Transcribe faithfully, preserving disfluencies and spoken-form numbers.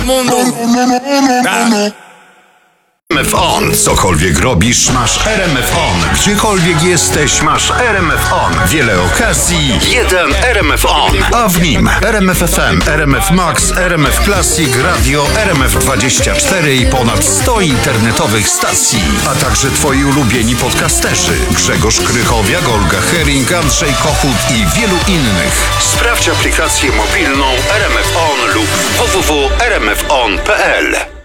Mundo. Tak. R M F On. Cokolwiek robisz, masz R M F On. Gdziekolwiek jesteś, masz R M F On. Wiele okazji, jeden R M F On. A w nim R M F F M, R M F Max, R M F Classic, Radio, R M F dwadzieścia cztery i ponad sto internetowych stacji. A także twoi ulubieni podcasterzy. Grzegorz Krychowiak, Olga Hering, Andrzej Kochut i wielu innych. Sprawdź aplikację mobilną R M F On lub w w w kropka r m f on kropka p l.